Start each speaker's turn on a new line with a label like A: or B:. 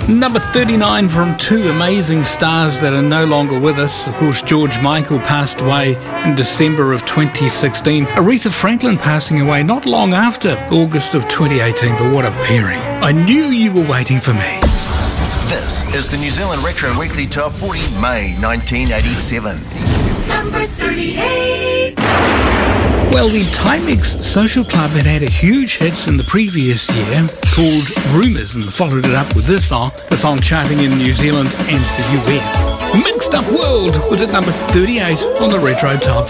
A: Number 39 from two amazing stars that are no longer with us. Of course, George Michael passed away in December of 2016. Aretha Franklin passing away not long after August of 2018. But what a pairing. I knew you were waiting for me.
B: This is the New Zealand Retro Weekly Top 40, May 1987.
C: Number 38.
A: Well, the Timex Social Club had a huge hit in the previous year called Rumours and followed it up with this song, the song charting in New Zealand and the US. Mixed Up World was at number 38 on the Retro Top 40.